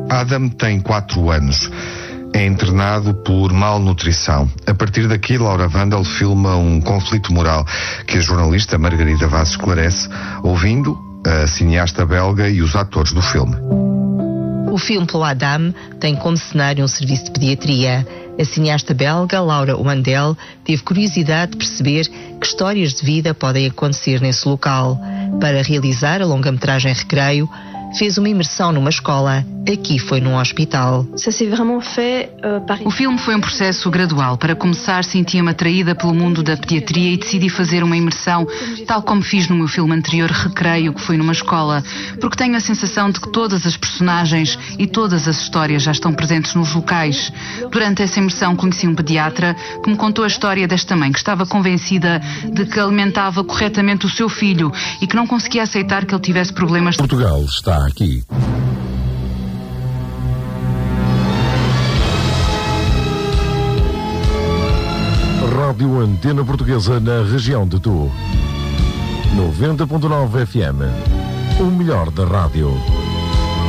Adam tem 4 anos. É internado por malnutrição. A partir daqui, Laura Vandel filma um conflito moral que a jornalista Margarida Vaz esclarece, ouvindo a cineasta belga e os atores do filme. O filme Pelo Adam tem como cenário um serviço de pediatria. A cineasta belga Laura Vandel teve curiosidade de perceber que histórias de vida podem acontecer nesse local. Para realizar a longa-metragem Recreio, fez uma imersão numa escola. Aqui foi num hospital. O filme foi um processo gradual. Para começar, sentia-me atraída pelo mundo da pediatria e decidi fazer uma imersão, tal como fiz no meu filme anterior, Recreio, que foi numa escola, porque tenho a sensação de que todas as personagens e todas as histórias já estão presentes nos locais. Durante essa imersão conheci um pediatra que me contou a história desta mãe, que estava convencida de que alimentava corretamente o seu filho e que não conseguia aceitar que ele tivesse problemas. Portugal está aqui. Rádio Antena Portuguesa na região de Tu. 90.9 FM. O melhor da rádio.